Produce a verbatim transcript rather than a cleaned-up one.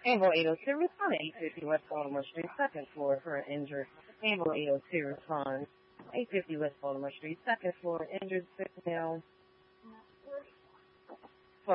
Ambulance eight oh two respond to eight fifty West Baltimore Street, second floor for an injured. Ambulance eight oh two responds eight fifty West Baltimore Street, second floor, injured, six male.